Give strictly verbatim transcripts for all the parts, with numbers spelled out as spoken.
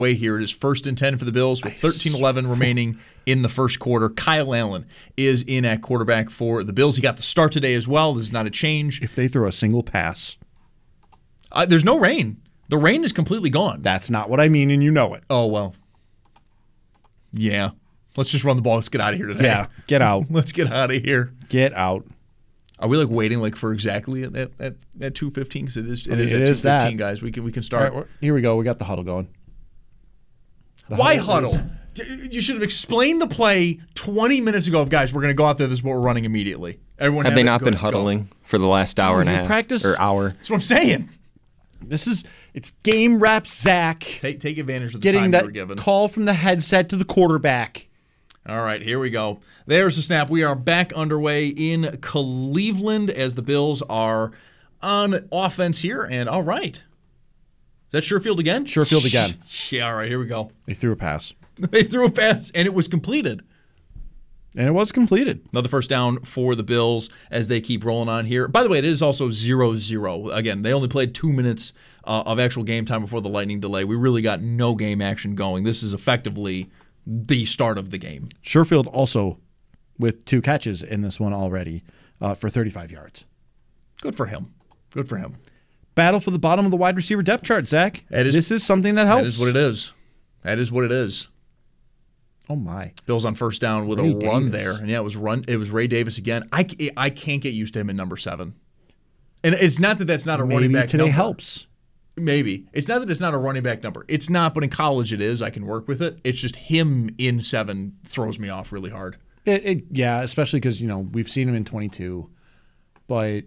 way here. It is first and ten for the Bills with thirteen eleven remaining in the first quarter. Kyle Allen is in at quarterback for the Bills. He got the start today as well. This is not a change. If they throw a single pass. Uh, there's no rain. The rain is completely gone. That's not what I mean, and you know it. Oh, well. Yeah. Let's just run the ball. Let's get out of here today. Yeah, get out. Let's get out of here. Get out. Are we like waiting like for exactly at at, at, at two fifteen? Because it is it I mean, is it at is two fifteen, that. guys. We can we can All start. right, here we go. We got the huddle going. The Why huddle huddle? D- You should have explained the play twenty minutes ago. Guys, we're going to go out there. This is what we're running immediately. Everyone Have have they it, not go- been go. huddling for the last hour and a you half? practice- Or hour? That's what I'm saying. This is it's game reps, Zach. Take take advantage of the Getting time that you were given. call from the headset to the quarterback. All right, here we go. There's the snap. We are back underway in Cleveland as the Bills are on offense here. And all right. Is that Sherfield again? Sherfield again. Yeah, all right, here we go. They threw a pass. They threw a pass, and it was completed. And it was completed. Another first down for the Bills as they keep rolling on here. By the way, it is also zero zero. Again, they only played two minutes uh, of actual game time before the lightning delay. We really got no game action going. This is effectively the start of the game. Sherfield also with two catches in this one already uh, for thirty-five yards. Good for him. Good for him. Battle for the bottom of the wide receiver depth chart, Zach. That is- this is something that helps. That is what it is. That is what it is. Oh, my. Bills on first down with Ray a run Davis. there. And yeah, it was run. It was Ray Davis again. I, I can't get used to him in number seven. And it's not that that's not a running Maybe back today number. helps. Maybe. It's not that it's not a running back number. It's not, but in college it is. I can work with it. It's just him in seven throws me off really hard. It, it, yeah, especially because, you know, we've seen him in twenty-two. But,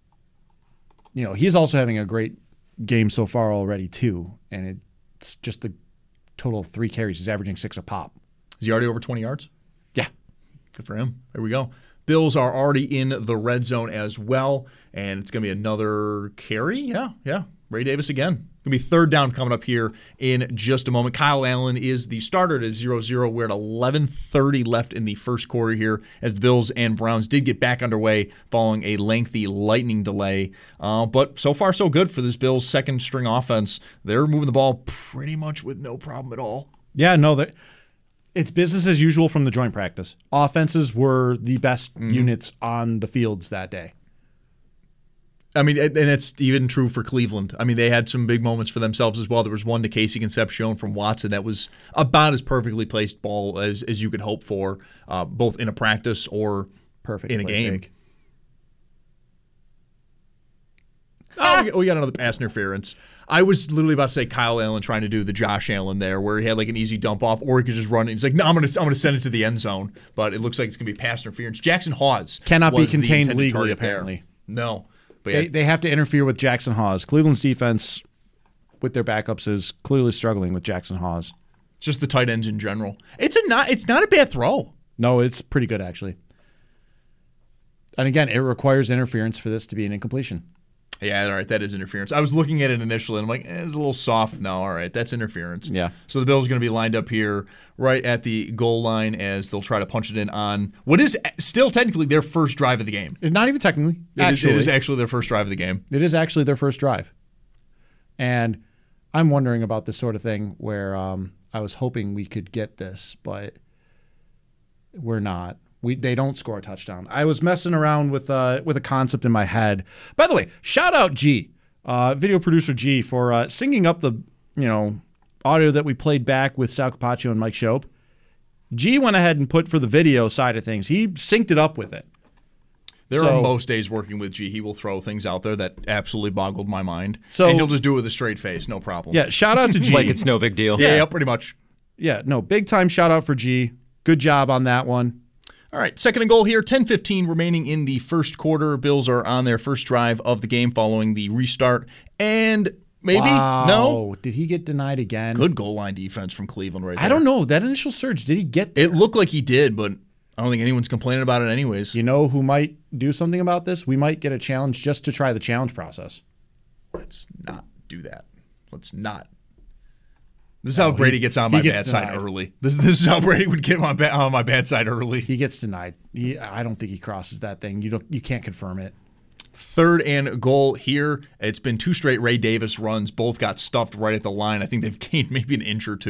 you know, he's also having a great game so far already, too. And it's just the total of three carries. He's averaging six a pop. Is he already over twenty yards? Yeah. Good for him. There we go. Bills are already in the red zone as well, and it's going to be another carry. Yeah, yeah. Ray Davis again. Going to be third down coming up here in just a moment. Kyle Allen is the starter at zero zero. We're at eleven thirty left in the first quarter here as the Bills and Browns did get back underway following a lengthy lightning delay. Uh, but so far, so good for this Bills second-string offense. They're moving the ball pretty much with no problem at all. Yeah, no, that it's business as usual from the joint practice. Offenses were the best Mm-hmm. units on the fields that day. I mean, and it's even true for Cleveland. I mean, they had some big moments for themselves as well. There was one to Casey Concepcion from Watson that was about as perfectly placed ball as, as you could hope for, uh, both in a practice or Perfect in a play game. fake. Oh, we, we got another pass interference. I was literally about to say Kyle Allen trying to do the Josh Allen there, where he had like an easy dump off, or he could just run it. He's like, no, I'm gonna I'm gonna send it to the end zone, but it looks like it's gonna be pass interference. Jackson Hawes Cannot be was the contained intended legally, target there. apparently. No, but yeah, They, they have to interfere with Jackson Hawes. Cleveland's defense with their backups is clearly struggling with Jackson Hawes. just the tight ends in general. It's a not it's not a bad throw. No, it's pretty good, actually. And again, it requires interference for this to be an incompletion. Yeah, all right, that is interference. I was looking at it initially, and I'm like, eh, it's a little soft. No, all right, that's interference. Yeah. So the Bills are going to be lined up here right at the goal line as they'll try to punch it in on what is still technically their first drive of the game. Not even technically. It is, Actually, it is actually their first drive of the game. It is actually their first drive. And I'm wondering about this sort of thing where um, I was hoping we could get this, but we're not. We They don't score a touchdown. I was messing around with uh, with a concept in my head. By the way, shout out G, uh, video producer G, for uh, singing up the you know audio that we played back with Sal Capaccio and Mike Shope. G went ahead and put for the video side of things. He synced it up with it. There So- are most days working with G. He will throw things out there that absolutely boggled my mind. So- and he'll just do it with a straight face, no problem. Yeah, shout out to G. Like it's no big deal. Yeah, yeah, pretty much. Yeah, no, big time shout out for G. Good job on that one. All right, second and goal here, ten fifteen remaining in the first quarter. Bills are on their first drive of the game following the restart. And maybe, Wow. no, Did he get denied again? good goal line defense from Cleveland right there. I don't know. That initial surge, did he get It looked like he did, but I don't think anyone's complaining about it anyways. You know who might do something about this? We might get a challenge just to try the challenge process. Let's not do that. Let's not. This is how Brady gets on he my gets bad side denied. early. This, this is how Brady would get on, ba- on my bad side early. He gets denied. He, I don't think he crosses that thing. You don't. You can't confirm it. Third and goal here. It's been two straight Ray Davis runs. Both got stuffed right at the line. I think they've gained maybe an inch or two.